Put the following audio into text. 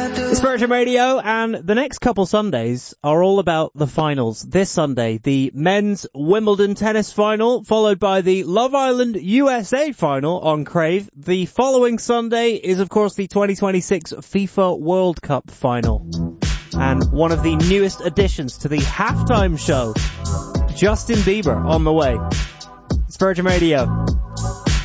It's Virgin Radio, and the next couple Sundays are all about the finals. This Sunday, the men's Wimbledon tennis final, followed by the Love Island USA final on Crave. The following Sunday is, of course, the 2026 FIFA World Cup final. And one of the newest additions to the halftime show, Justin Bieber, on the way. It's Virgin Radio.